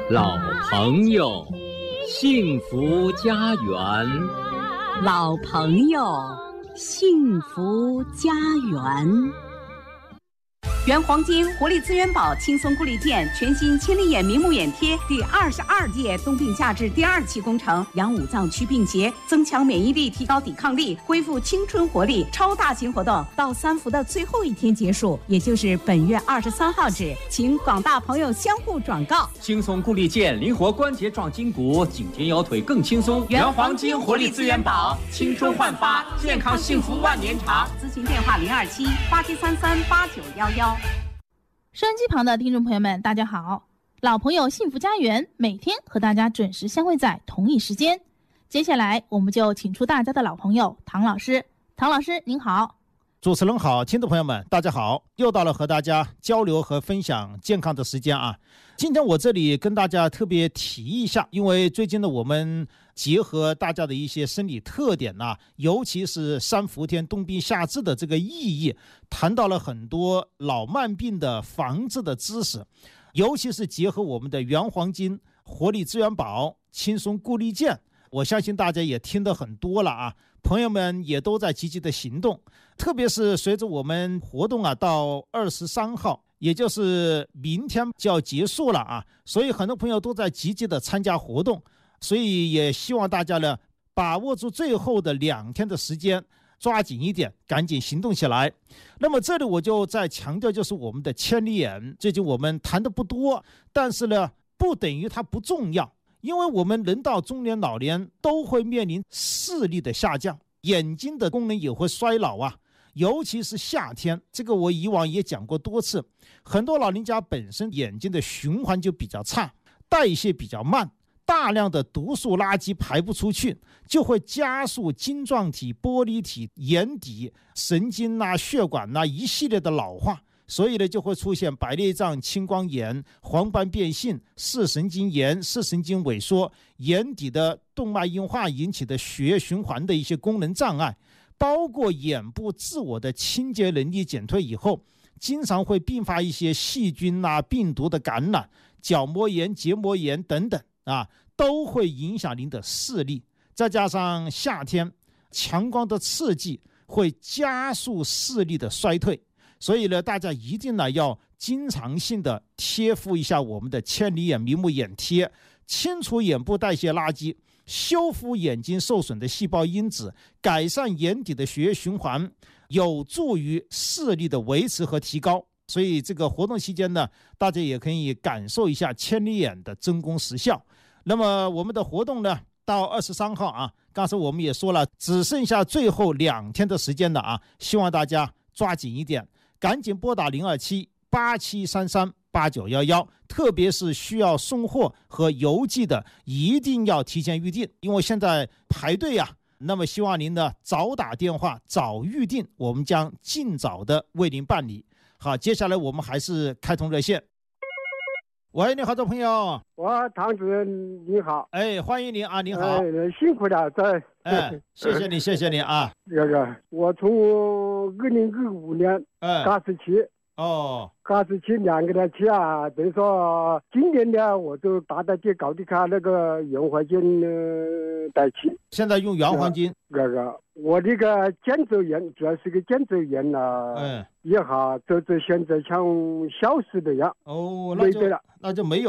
老朋友，幸福家园。 老朋友，幸福家园。原黄金活力资源宝轻松固力健全新千里眼明目眼贴第22届冬病夏治第2期工程，养五脏祛病邪，增强免疫力，提高抵抗力，恢复青春活力。超大型活动到3伏的最后一天结束，也就是本月23号止，请广大朋友相互转告。 轻松固力健，灵活关节壮筋骨，颈肩腰腿更轻松。原黄金活力资源宝，青春焕发，健康幸福万年长。 咨询电话027-8733-8911。 收音机旁的听众朋友们，大家好！老朋友幸福家园每天和大家准时相会在同一时间。接下来我们就请出大家的老朋友唐老师。唐老师您好。 主持人好，听众朋友们大家好，又到了和大家交流和分享健康的时间啊。今天我这里跟大家特别提一下，因为最近呢我们结合大家的一些生理特点啊，尤其是3伏天冬病夏治的这个意义，谈到了很多老慢病的防治的知识，尤其是结合我们的原黄金活力资源宝轻松固力健，我相信大家也听得很多了啊，朋友们也都在积极的行动，特别是随着我们活动啊到23号，也就是明天就要结束了啊，所以很多朋友都在积极的参加活动，所以也希望大家呢把握住最后的2天的时间，抓紧一点，赶紧行动起来。那么这里我就再强调，就是我们的千里眼，最近我们谈的不多，但是呢不等于它不重要，因为我们人到中年老年都会面临视力的下降，眼睛的功能也会衰老啊，尤其是夏天，这个我以往也讲过多次，很多老人家本身眼睛的循环就比较差，代谢比较慢，大量的毒素垃圾排不出去，就会加速晶状体、玻璃体、眼底、神经血管一系列的老化，所以呢就会出现白内障、青光眼、黄斑变性、视神经炎、视神经萎缩、眼底的动脉硬化引起的血液循环的一些功能障碍，包括眼部自我的清洁能力减退以后，经常会并发一些细菌病毒的感染，角膜炎、结膜炎等等都会影响您的视力。再加上夏天强光的刺激会加速视力的衰退，所以呢大家一定要经常性的贴敷一下我们的千里眼明目眼贴，清除眼部代谢垃圾，修复眼睛受损的细胞因子，改善眼底的血液循环，有助于视力的维持和提高。所以这个活动期间呢，大家也可以感受一下千里眼的真功实效。那么我们的活动呢到23号刚才我们也说了，只剩下最后2天的时间了希望大家抓紧一点，赶紧拨打027-8733-8911，特别是需要送货和邮寄的一定要提前预定，因为现在排队那么希望您呢早打电话早预定，我们将尽早的为您办理。好，接下来我们还是开通热线。喂，你好，这朋友。 唐主任你好。 欢迎您你好。 辛苦了， 谢谢你谢谢你我从2015年嘎时期2个月起等于说今年呢我就大大地搞的看那个原黄金代替， 现在用原黄金。 我这个肩周炎主要是个肩周炎也好，现在像消失的样。 那就没有